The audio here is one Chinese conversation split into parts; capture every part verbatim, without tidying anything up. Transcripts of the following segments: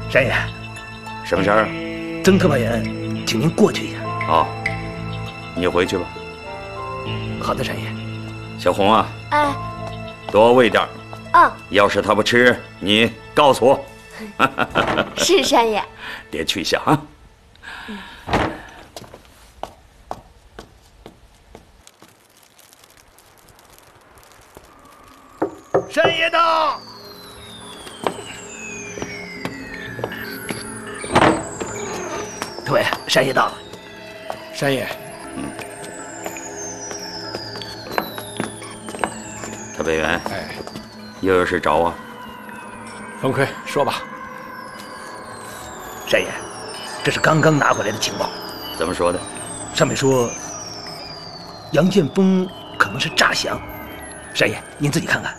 山爷， 什么事儿？ 曾特派员，请您过去一下。 好，你回去吧。 好的，山爷。 小红啊， 哎， 多喂点。 嗯。 要是他不吃，你告诉我。 是山爷。 别去想啊。 嗯。 山爷到。特委，山爷到了。 山爷， 嗯。特派员， 哎， 又有事找我？ 冯奎，说吧。 山爷，这是刚刚拿回来的情报。 怎么说的？ 上面说，杨建锋可能是诈降。山爷，您自己看看。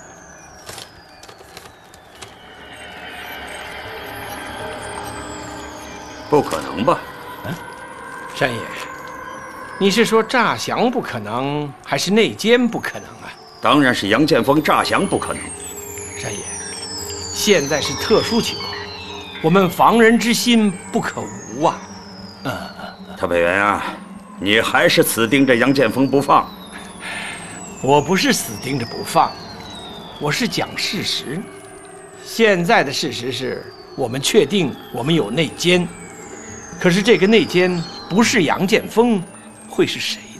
不可能吧？ 嗯，山爷，你是说诈降不可能，还是内奸不可能啊？ 当然是杨建锋诈降不可能。 山爷，现在是特殊情况，我们防人之心不可无啊。 嗯，特派员啊，你还是死盯着杨建锋不放。 我不是死盯着不放，我是讲事实。现在的事实是我们确定我们有内奸。可是这个内奸不是杨建锋，会是谁